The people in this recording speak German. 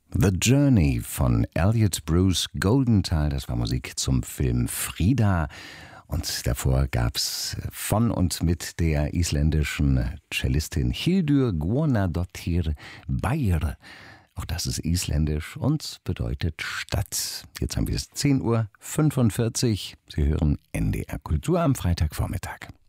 The Journey von Elliot Bruce Goldenthal, das war Musik zum Film Frida. Und davor gab's von und mit der isländischen Cellistin Hildur Guðnadóttir Bæir. Auch das ist isländisch und bedeutet Stadt. Jetzt haben wir es 10:45 Uhr. Sie hören NDR Kultur am Freitagvormittag.